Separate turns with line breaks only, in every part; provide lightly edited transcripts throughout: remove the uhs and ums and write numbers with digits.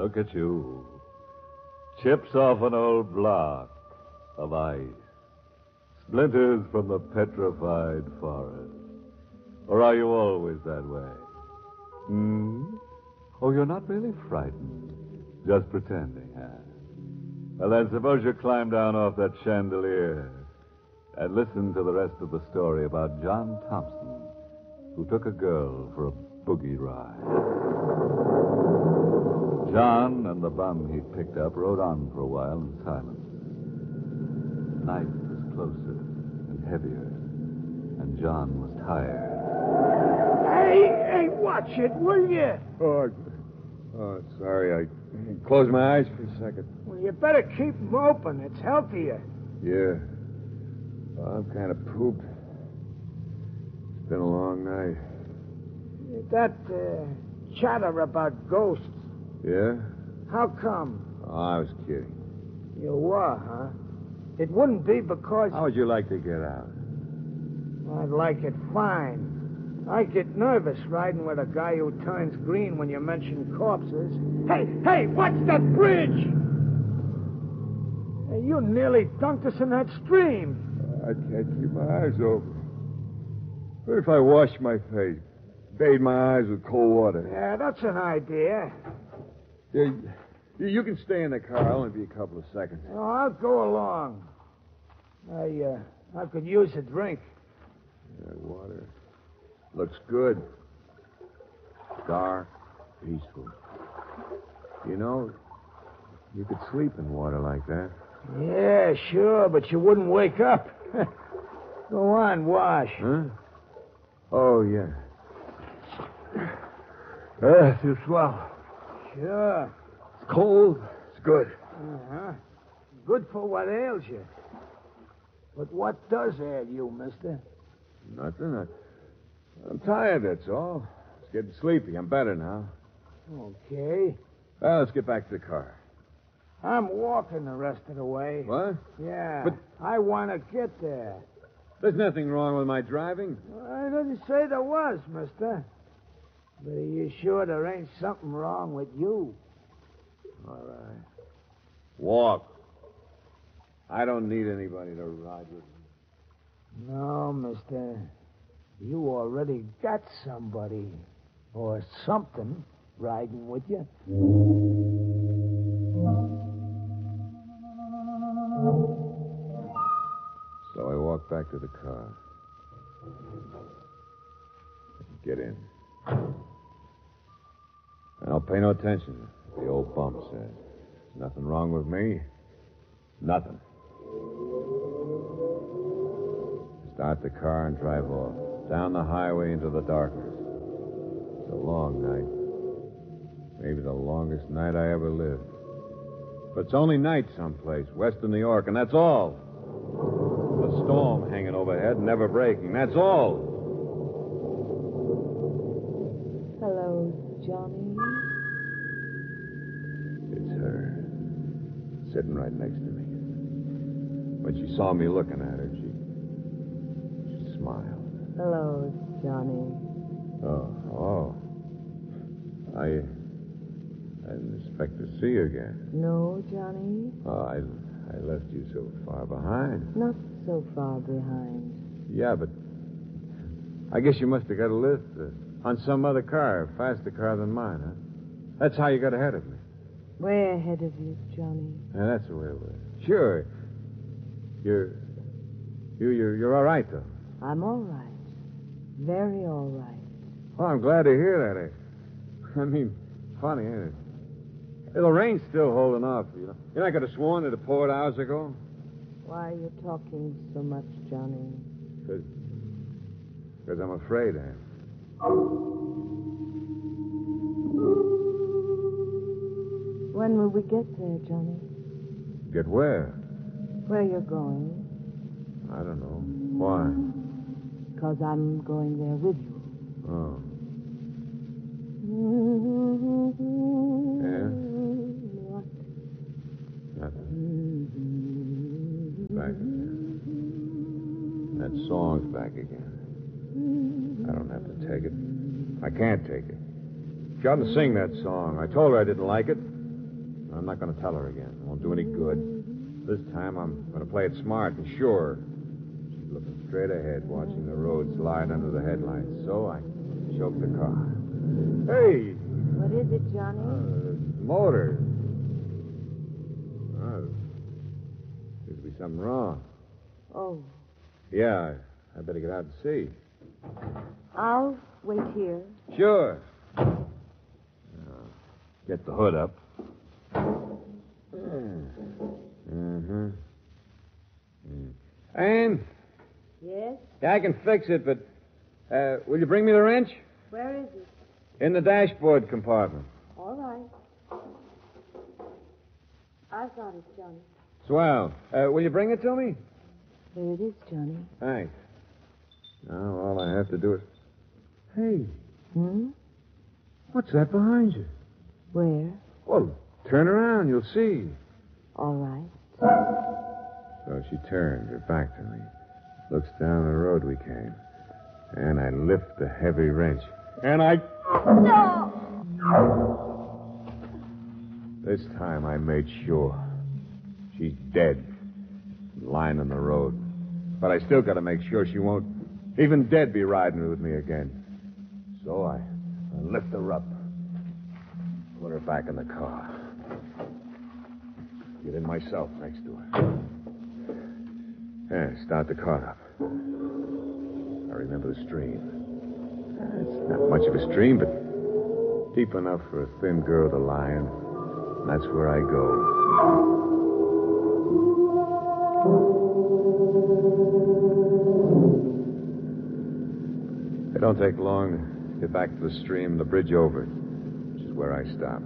Look at you. Chips off an old block of ice. Splinters from the petrified forest. Or are you always that way? Oh, you're not really frightened. Just pretending, huh? Well, then, suppose you climb down off that chandelier and listen to the rest of the story about John Thompson, who took a girl for a boogie ride. John and the bum he'd picked up rode on for a while in silence. The night was closer and heavier, and John was tired.
Hey, watch it, will you?
Oh, sorry. I closed my eyes for a second.
Well, you better keep them open. It's healthier.
Yeah. Well, I'm kind of pooped. It's been a long night.
That chatter about ghosts,
Yeah?
how come?
Oh, I was kidding.
You were, huh? It wouldn't be because...
How would you like to get out?
I'd like it fine. I get nervous riding with a guy who turns green when you mention corpses. Hey, watch that bridge! Hey, you nearly dunked us in that stream.
I can't keep my eyes open. What if I washed my face, bathed my eyes with cold water?
Yeah, that's an idea.
Yeah, you can stay in the car. I'll only be a couple of seconds.
Oh, I'll go along. I could use a drink.
That water looks good. Dark, peaceful. You know, you could sleep in water like that.
Yeah, sure, but you wouldn't wake up. Go on, wash.
Huh? Oh, yeah. It's swell.
Sure.
It's cold. It's good.
Uh-huh. Good for what ails you. But what does ail you, mister?
Nothing. I'm tired, that's all. It's getting sleepy. I'm better now.
Okay.
Well, let's get back to the car.
I'm walking the rest of the way.
What?
Yeah.
But-
I want to get there.
There's nothing wrong with my driving.
I didn't say there was, mister. But are you sure there ain't something wrong with you?
All right. Walk. I don't need anybody to ride with me.
No, mister. You already got somebody or something riding with you.
So I walked back to the car. Get in. And I'll pay no attention, the old bum says. There's nothing wrong with me. Nothing. Start the car and drive off. Down the highway into the darkness. It's a long night. Maybe the longest night I ever lived. But it's only night someplace, west of New York, and that's all. The storm hanging overhead, never breaking. That's all.
Hello, Johnny.
It's her. Sitting right next to me. When she saw me looking at her, she smiled.
Hello, Johnny.
Oh. I didn't expect to see you again.
No, Johnny?
Oh, I left you so far behind.
Not so far behind.
Yeah, but I guess you must have got a lift on some other car, a faster car than mine, huh? That's how you got ahead of me.
Way ahead of you, Johnny.
Yeah, that's the way it was. Sure. You're all right, though.
I'm all right. Very all right.
Well, I'm glad to hear that. I mean, funny, ain't it? Hey, the rain's still holding off, you know. You know, I could have sworn that it poured hours ago.
Why are you talking so much, Johnny?
Because I'm afraid, Anne.
When will we get there, Johnny?
Get where?
Where you're going?
I don't know. Why?
Because I'm going there with you.
Oh. Yeah?
What?
Nothing. Back again. That song's back again. I don't have to take it. I can't take it. She oughtn't sing that song. I told her I didn't like it. I'm not going to tell her again. It won't do any good. This time I'm going to play it smart and sure. She's looking straight ahead, watching the road slide under the headlights. So I choked the car. Hey!
What is it, Johnny?
Motor. Oh. Seems to be something wrong.
Oh,
Yeah, I better get out and see.
I'll wait here.
Sure.
Get the hood up.
Mm-hmm. Ann,
Yes?
yeah, I can fix it, but will you bring me the wrench?
Where is it?
In the dashboard compartment.
All right. I've got it, Johnny.
Swell. Will you bring it to me?
Here it is, Johnny.
Thanks. Now all I have to do is... Hey,
Hmm?
what's that behind you?
Where?
Well, turn around. You'll see.
All right.
So she turns her back to me, looks down the road we came, and I lift the heavy wrench. And I...
No!
This time I made sure. She's dead, lying on the road. But I still got to make sure she won't, even dead, be riding with me again. So I lift her up, put her back in the car. Get in myself next to her. Yeah, start the car up. I remember the stream. It's not much of a stream, but deep enough for a thin girl to lie in. And that's where I go. It don't take long to get back to the stream and the bridge over it, which is where I stop.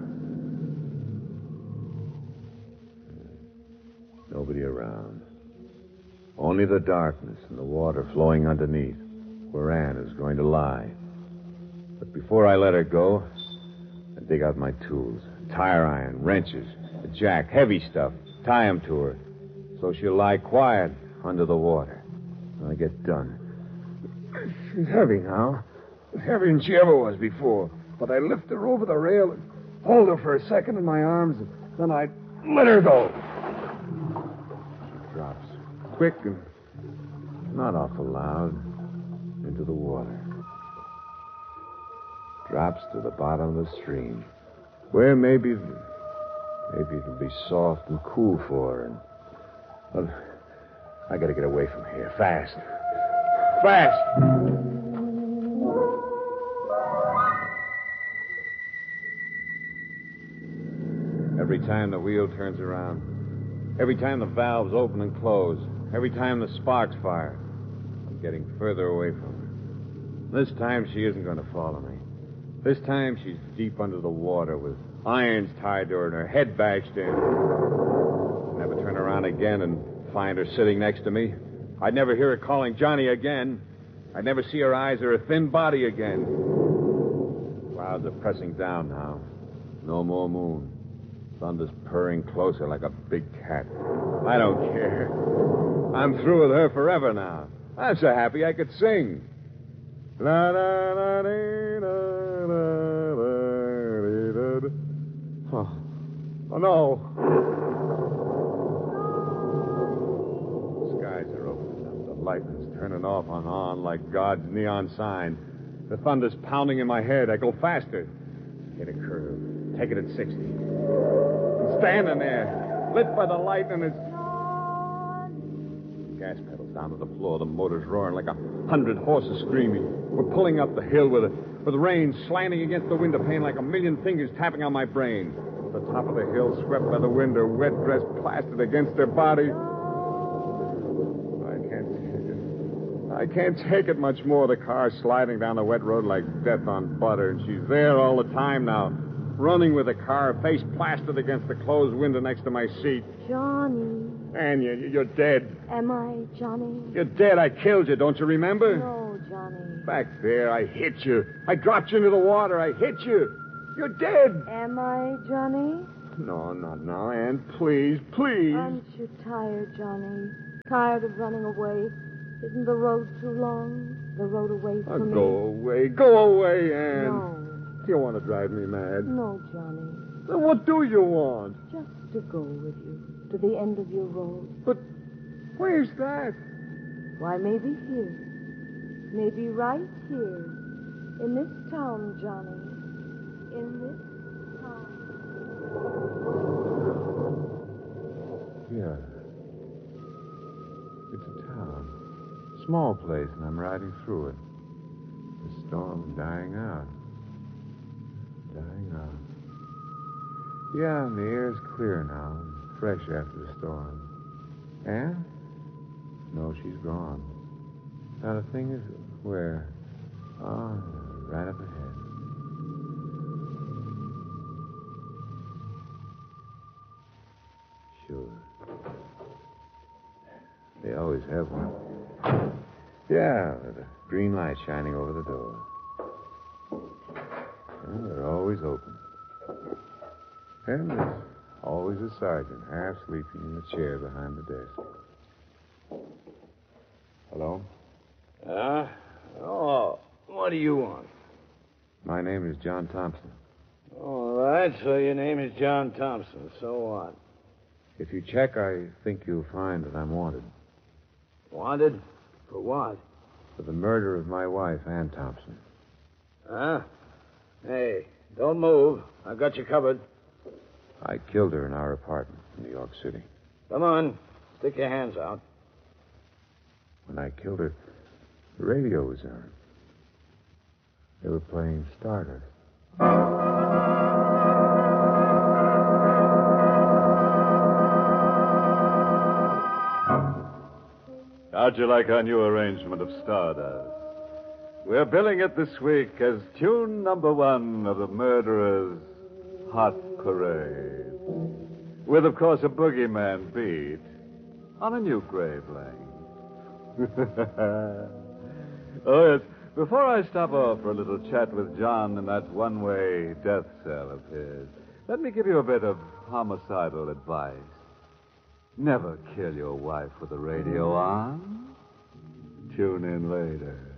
Nobody around. Only the darkness and the water flowing underneath, where Ann is going to lie. But before I let her go, I dig out my tools. Tire iron, wrenches, a jack, heavy stuff. Tie 'em to her, so she'll lie quiet under the water. When I get done. She's heavy now. Heavier than she ever was before. But I lift her over the rail and hold her for a second in my arms, and then I let her go. She drops quick and not awful loud into the water. Drops to the bottom of the stream, where maybe it'll be soft and cool for her. But I gotta get away from here fast. Fast! Every time the wheel turns around, every time the valves open and close, every time the sparks fire, I'm getting further away from her. This time she isn't going to follow me. This time she's deep under the water with irons tied to her and her head bashed in. I'd never turn around again and find her sitting next to me. I'd never hear her calling Johnny again. I'd never see her eyes or her thin body again. Clouds are pressing down now. No more moon. Thunder's purring closer like a big cat. I don't care. I'm through with her forever now. I'm so happy I could sing. La la la dee, la la la dee, da, da. Oh no. Skies are opening up. The lightning's turning off and on like God's neon sign. The thunder's pounding in my head. I go faster. Hit a curve. Take it at 60. Standing there, lit by the light, and it's... Gas pedals down to the floor. The motor's roaring like 100 horses screaming. We're pulling up the hill with rain slanting against the window pane like a million fingers tapping on my brain. The top of the hill swept by the wind, her wet dress plastered against her body. I can't take it much more. The car's sliding down the wet road like death on butter, and she's there all the time now. Running with the car, face plastered against the closed window next to my seat.
Johnny.
Ann, you're dead.
Am I, Johnny?
You're dead. I killed you, don't you remember?
No, Johnny.
Back there, I hit you. I dropped you into the water. I hit you. You're dead.
Am I, Johnny?
No, not now, Ann. Please, please.
Aren't you tired, Johnny? Tired of running away? Isn't the road too long? The road away from me?
Go away. Go away, Ann.
No.
You want to drive me mad?
No, Johnny.
Then what do you want?
Just to go with you to the end of your road.
But where's that?
Why, maybe here. Maybe right here. In this town, Johnny. In this town.
Yeah. It's a town. Small place, and I'm riding through it. The storm's dying out. Dying out. Yeah, and the air's clear now, and fresh after the storm. Anne? No, she's gone. Now, the thing is, where? Oh, right up ahead. Sure. They always have one. Yeah, with a green light shining over the door. And they're always open. And there's always a sergeant half sleeping in the chair behind the desk. Hello?
Oh, what do you want?
My name is John Thompson.
All right, so your name is John Thompson. So what?
If you check, I think you'll find that I'm wanted.
Wanted? For what?
For the murder of my wife, Ann Thompson.
Huh? Hey, don't move. I've got you covered.
I killed her in our apartment in New York City.
Come on. Stick your hands out.
When I killed her, the radio was on. They were playing Stardust.
How'd you like our new arrangement of Stardust? We're billing it this week as tune number 1 of the Murderer's Hot Parade. With, of course, a boogeyman beat on a new grave lane. Oh, yes. Before I stop off for a little chat with John in that one-way death cell of his, let me give you a bit of homicidal advice. Never kill your wife with the radio on. Tune in later.